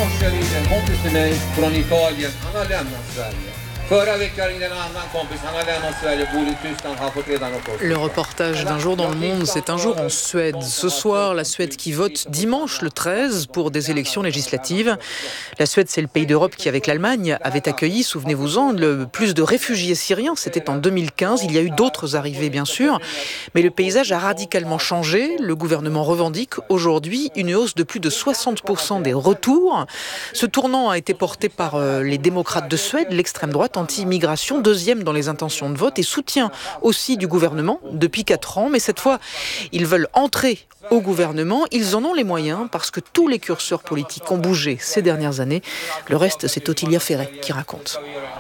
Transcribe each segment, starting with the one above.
Morse-Rieden, kompis till mig från Italien, han har lämnat Sverige. Förra veckan ringde en annan kompis, han har lämnat Sverige, bor i Tyskland, har fått redan uppehållstillstånd. Le reportage d'un jour dans le monde, c'est un jour en Suède. Ce soir, la Suède qui vote dimanche le 13 pour des élections législatives. La Suède, c'est le pays d'Europe qui, avec l'Allemagne, avait accueilli, souvenez-vous-en, le plus de réfugiés syriens. C'était en 2015. Il y a eu d'autres arrivées, bien sûr. Mais le paysage a radicalement changé. Le gouvernement revendique aujourd'hui une hausse de plus de 60% des retours. Ce tournant a été porté par les démocrates de Suède, l'extrême droite anti-immigration, deuxième dans les intentions de vote et soutien aussi du gouvernement depuis 4 ans. Mais cette fois, ils veulent entrer au gouvernement. Ils en ont les moyens parce que tous les curseurs politiques ont bougé ces dernières années. Le reste, c'est Ottilia Ferret qui raconte.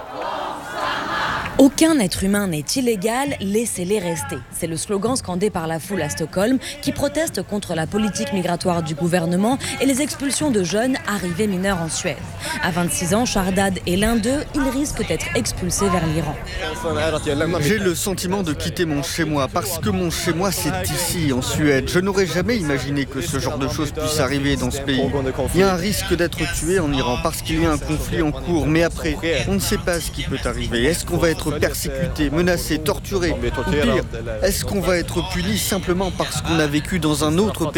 Aucun être humain n'est illégal, laissez-les rester. C'est le slogan scandé par la foule à Stockholm qui proteste contre la politique migratoire du gouvernement et les expulsions de jeunes arrivés mineurs en Suède. À 26 ans, Shardad est l'un d'eux, il risque d'être expulsé vers l'Iran. J'ai le sentiment de quitter mon chez-moi parce que mon chez-moi c'est ici, en Suède. Je n'aurais jamais imaginé que ce genre de choses puisse arriver dans ce pays. Il y a un risque d'être tué en Iran parce qu'il y a un conflit en cours, mais après, on ne sait pas ce qui peut arriver. Est-ce qu'on va être persécuté, menacé, torturé, ou pire, est-ce qu'on va être puni simplement parce qu'on a vécu dans un autre pays ?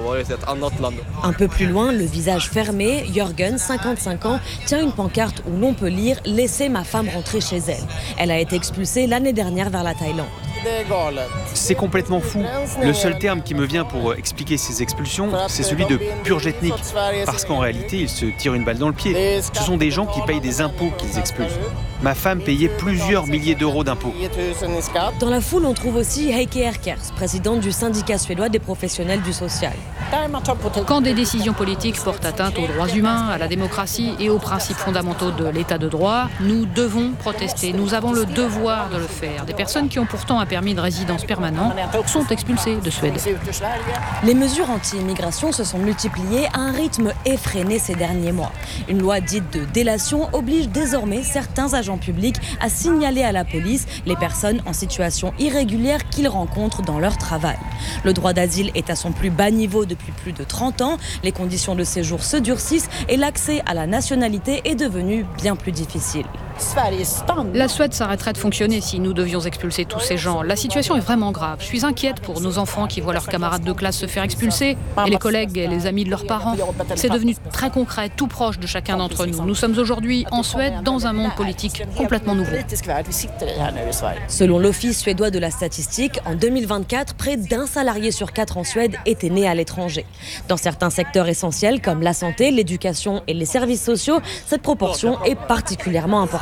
Un peu plus loin, le visage fermé, Jørgen, 55 ans, tient une pancarte où l'on peut lire « Laissez ma femme rentrer chez elle ». Elle a été expulsée l'année dernière vers la Thaïlande. C'est complètement fou. Le seul terme qui me vient pour expliquer ces expulsions, c'est celui de purge ethnique. Parce qu'en réalité, ils se tirent une balle dans le pied. Ce sont des gens qui payent des impôts qu'ils expulsent. Ma femme payait plusieurs milliers d'euros d'impôts. Dans la foule, on trouve aussi Heike Erkers, présidente du syndicat suédois des professionnels du social. Quand des décisions politiques portent atteinte aux droits humains, à la démocratie et aux principes fondamentaux de l'état de droit, nous devons protester. Nous avons le devoir de le faire. Des personnes qui ont pourtant un permis de résidence permanent sont expulsées de Suède. Les mesures anti-immigration se sont multipliées à un rythme effréné ces derniers mois. Une loi dite de délation oblige désormais certains agents publics à signaler à la police les personnes en situation irrégulière qu'ils rencontrent dans leur travail. Le droit d'asile est à son plus bas niveau depuis plus de 30 ans. Les conditions de séjour se durcissent et l'accès à la nationalité est devenu bien plus difficile. La Suède s'arrêterait de fonctionner si nous devions expulser tous ces gens. La situation est vraiment grave. Je suis inquiète pour nos enfants qui voient leurs camarades de classe se faire expulser et les collègues et les amis de leurs parents. C'est devenu très concret, tout proche de chacun d'entre nous. Nous sommes aujourd'hui en Suède dans un monde politique complètement nouveau. Selon l'Office suédois de la statistique, en 2024, près d'un salarié sur 4 en Suède était né à l'étranger. Dans certains secteurs essentiels comme la santé, l'éducation et les services sociaux, cette proportion est particulièrement importante.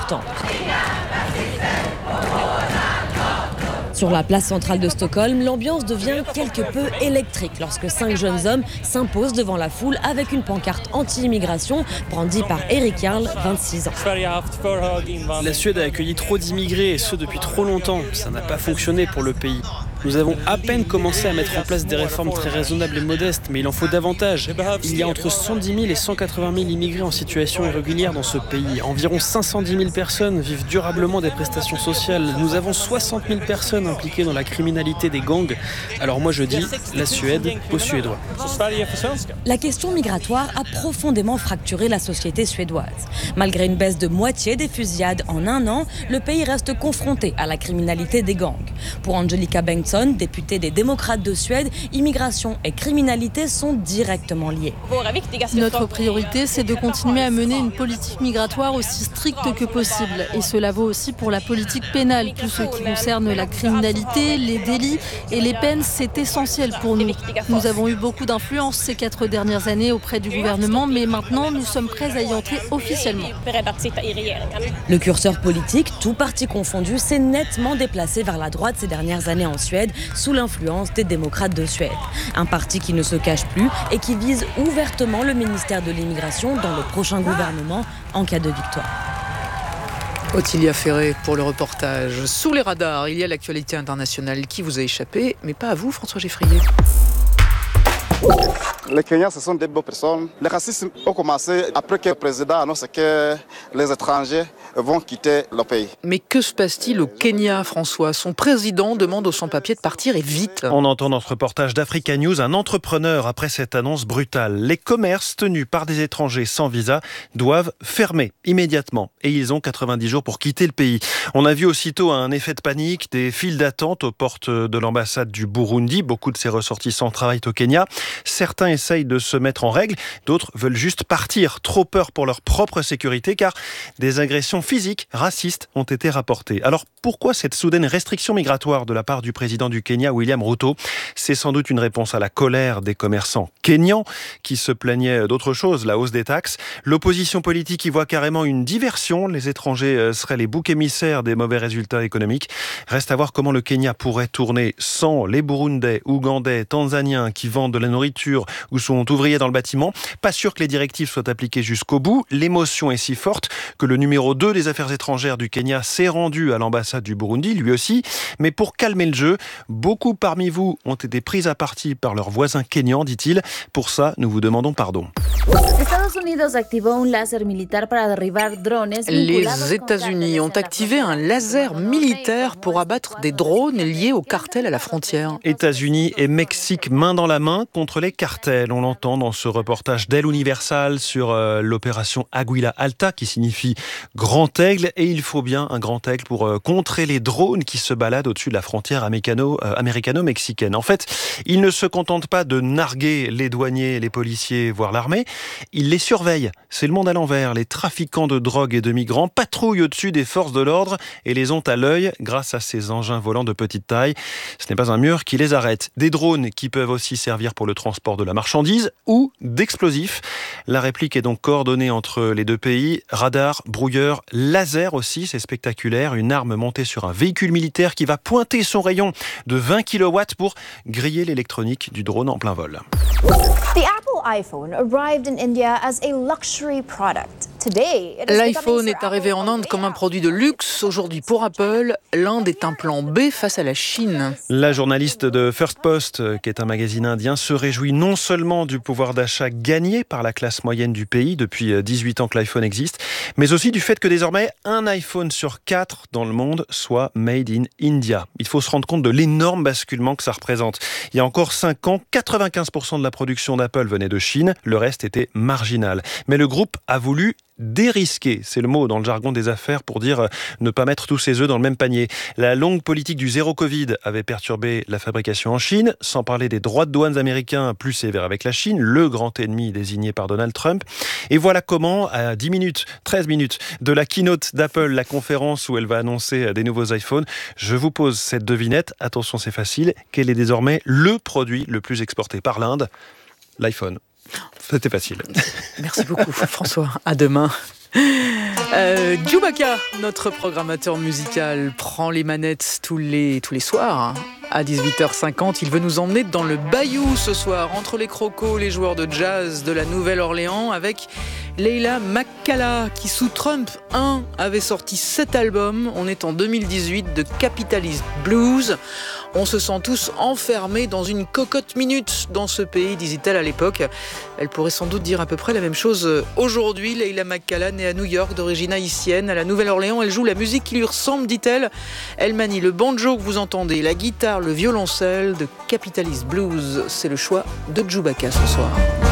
Sur la place centrale de Stockholm, l'ambiance devient quelque peu électrique lorsque 5 jeunes hommes s'imposent devant la foule avec une pancarte anti-immigration brandie par Erik Jarl, 26 ans. La Suède a accueilli trop d'immigrés et ce depuis trop longtemps. Ça n'a pas fonctionné pour le pays. Nous avons à peine commencé à mettre en place des réformes très raisonnables et modestes, mais il en faut davantage. Il y a entre 110 000 et 180 000 immigrés en situation irrégulière dans ce pays. Environ 510 000 personnes vivent durablement des prestations sociales. Nous avons 60 000 personnes impliquées dans la criminalité des gangs. Alors moi je dis, la Suède aux Suédois. La question migratoire a profondément fracturé la société suédoise. Malgré une baisse de moitié des fusillades en 1 an, le pays reste confronté à la criminalité des gangs. Pour Angelica Bengtsson, députée des démocrates de Suède, immigration et criminalité sont directement liées. Notre priorité, c'est de continuer à mener une politique migratoire aussi stricte que possible. Et cela vaut aussi pour la politique pénale. Tout ce qui concerne la criminalité, les délits et les peines, c'est essentiel pour nous. Nous avons eu beaucoup d'influence ces 4 dernières années auprès du gouvernement, mais maintenant, nous sommes prêts à y entrer officiellement. Le curseur politique, tout parti confondu, s'est nettement déplacé vers la droite ces dernières années en Suède, sous l'influence des démocrates de Suède. Un parti qui ne se cache plus et qui vise ouvertement le ministère de l'immigration dans le prochain gouvernement en cas de victoire. Ottilia Ferret pour le reportage. Sous les radars, il y a l'actualité internationale qui vous a échappé, mais pas à vous, François Geffrier. Les Kenyans, ce sont des bonnes personnes. Le racisme a commencé après que le président annonce que les étrangers vont quitter le pays. Mais que se passe-t-il au Kenya, François ? Son président demande aux sans-papiers de partir et vite. On entend dans ce reportage d'Africa News un entrepreneur après cette annonce brutale. Les commerces tenus par des étrangers sans visa doivent fermer immédiatement et ils ont 90 jours pour quitter le pays. On a vu aussitôt un effet de panique, des files d'attente aux portes de l'ambassade du Burundi. Beaucoup de ses ressortissants travaillent au Kenya. Certains essayent de se mettre en règle, d'autres veulent juste partir. Trop peur pour leur propre sécurité car des agressions physiques, racistes ont été rapportées. Alors pourquoi cette soudaine restriction migratoire de la part du président du Kenya, William Ruto ? C'est sans doute une réponse à la colère des commerçants kenyans qui se plaignaient d'autre chose, la hausse des taxes. L'opposition politique y voit carrément une diversion. Les étrangers seraient les boucs émissaires des mauvais résultats économiques. Reste à voir comment le Kenya pourrait tourner sans les Burundais, Ougandais, Tanzaniens qui vendent de la nourriture ou sont ouvriers dans le bâtiment. Pas sûr que les directives soient appliquées jusqu'au bout. L'émotion est si forte que le numéro 2 des affaires étrangères du Kenya s'est rendu à l'ambassade du Burundi, lui aussi. Mais pour calmer le jeu, beaucoup parmi vous ont été pris à partie par leurs voisins kenyans, dit-il. Pour ça, nous vous demandons pardon. Les États-Unis ont activé un laser militaire pour abattre des drones liés au cartel à la frontière. États-Unis et Mexique main dans la main contre les cartels. On l'entend dans ce reportage d'El Universal sur l'opération Aguila Alta qui signifie grand aigle. Et il faut bien un grand aigle pour contrer les drones qui se baladent au-dessus de la frontière américano-mexicaine. En fait, ils ne se contentent pas de narguer les douaniers, les policiers, voire l'armée. Ils les surveillent. C'est le monde à l'envers. Les trafiquants de drogue et de migrants patrouillent au-dessus des forces de l'ordre et les ont à l'œil grâce à ces engins volants de petite taille. Ce n'est pas un mur qui les arrête. Des drones qui peuvent aussi servir pour le transport de la marchandise ou d'explosifs. La réplique est donc coordonnée entre les deux pays. Radar, brouilleur, laser aussi, c'est spectaculaire. Une arme montée sur un véhicule militaire qui va pointer son rayon de 20 kW pour griller l'électronique du drone en plein vol. L'iPhone est arrivé en Inde comme un produit de luxe. Aujourd'hui, pour Apple, l'Inde est un plan B face à la Chine. La journaliste de First Post, qui est un magazine indien, se réjouit non seulement du pouvoir d'achat gagné par la classe moyenne du pays depuis 18 ans que l'iPhone existe, mais aussi du fait que désormais, un iPhone sur 4 dans le monde soit made in India. Il faut se rendre compte de l'énorme basculement que ça représente. Il y a encore 5 ans, 95% de la production d'Apple venait de Chine, le reste était marginal. Mais le groupe a voulu dérisquer, c'est le mot dans le jargon des affaires pour dire ne pas mettre tous ses œufs dans le même panier. La longue politique du zéro Covid avait perturbé la fabrication en Chine, sans parler des droits de douane américains plus sévères avec la Chine, le grand ennemi désigné par Donald Trump. Et voilà comment, à 13 minutes de la keynote d'Apple, la conférence où elle va annoncer des nouveaux iPhones, je vous pose cette devinette, attention c'est facile, quel est désormais le produit le plus exporté par l'Inde ? L'iPhone. C'était facile. Merci beaucoup François, à demain. Djoubaka, notre programmateur musical, prend les manettes tous les soirs. À 18h50, il veut nous emmener dans le Bayou ce soir, entre les crocos, les joueurs de jazz de la Nouvelle-Orléans, avec Leila McCalla, qui sous Trump 1 avait sorti 7 albums. On est en 2018 de Capitalist Blues. On se sent tous enfermés dans une cocotte minute dans ce pays, disait-elle à l'époque. Elle pourrait sans doute dire à peu près la même chose aujourd'hui. Leila McCalla, née à New York, d'origine haïtienne, à la Nouvelle-Orléans, elle joue la musique qui lui ressemble, dit-elle. Elle manie le banjo que vous entendez, la guitare, le violoncelle de Capitalist Blues. C'est le choix de Djoubaka ce soir.